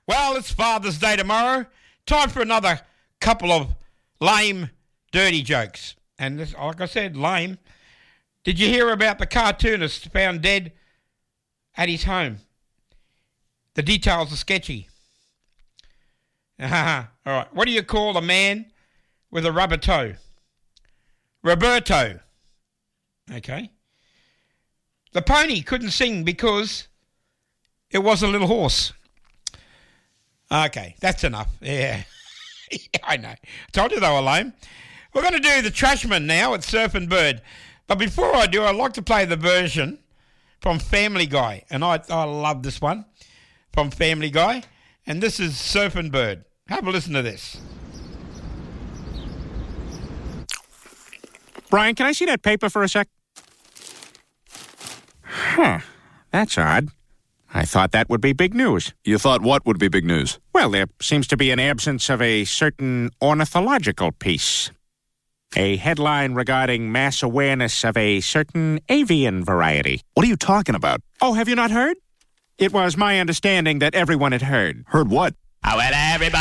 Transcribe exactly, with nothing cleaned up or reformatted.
Well, it's Father's Day tomorrow. Time for another couple of lame, dirty jokes. And this, like I said, lame. Did you hear about the cartoonist found dead at his home? The details are sketchy. All right. What do you call a man with a rubber toe? Roberto. Okay. The pony couldn't sing because it was a little horse. Okay, that's enough. Yeah. I know. I told you they were lame. We're going to do the Trashman now at Surf and Bird. But before I do, I'd like to play the version from Family Guy. And I, I love this one from Family Guy. And this is Surf and Bird. Have a listen to this. Brian, can I see that paper for a sec? Huh. That's odd. I thought that would be big news. You thought what would be big news? Well, there seems to be an absence of a certain ornithological piece. A headline regarding mass awareness of a certain avian variety. What are you talking about? Oh, have you not heard? It was my understanding that everyone had heard. Heard what? Oh, well, everybody.